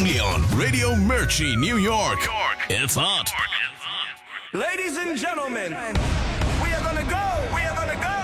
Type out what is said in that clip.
Only on Radio Mirchi, New York. It's hot. Ladies and gentlemen, we are gonna go.